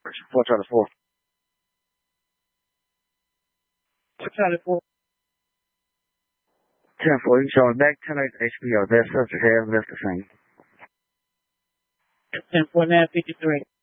4 Charlie 4. 4 Charlie 4. 10-4, you showing back 10-8 HBO. Their subject have left the same. 10-4, 953.